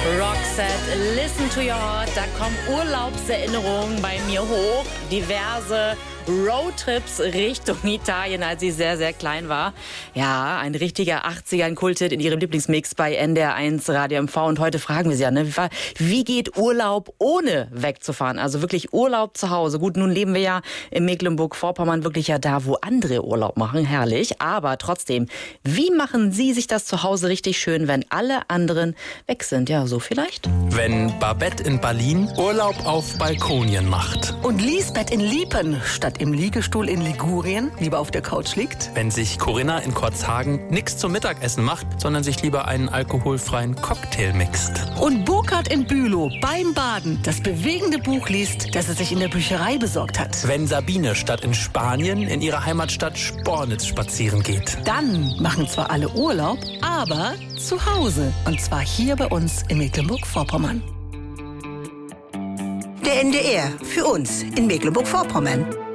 Roxette, Listen to Your Heart. Da kommen Urlaubserinnerungen bei mir hoch. Diverse Roadtrips Richtung Italien, als sie sehr, sehr klein war. Ja, ein richtiger 80er-Kulthit in ihrem Lieblingsmix bei NDR1 Radio MV. Und heute fragen wir sie ja, ne, wie geht Urlaub ohne wegzufahren? Also wirklich Urlaub zu Hause. Gut, nun leben wir ja in Mecklenburg-Vorpommern wirklich ja da, wo andere Urlaub machen. Herrlich. Aber trotzdem, wie machen Sie sich das zu Hause richtig schön, wenn alle anderen weg sind? Ja, so vielleicht? Wenn Babette in Berlin Urlaub auf Balkonien macht. Und Lisbeth in Liepen statt im Liegestuhl in Ligurien lieber auf der Couch liegt. Wenn sich Corinna in Korzhagen nichts zum Mittagessen macht, sondern sich lieber einen alkoholfreien Cocktail mixt. Und Burkhard in Bülow beim Baden das bewegende Buch liest, das er sich in der Bücherei besorgt hat. Wenn Sabine statt in Spanien in ihrer Heimatstadt Spornitz spazieren geht. Dann machen zwar alle Urlaub, aber zu Hause. Und zwar hier bei uns in Mecklenburg-Vorpommern. Der NDR für uns in Mecklenburg-Vorpommern.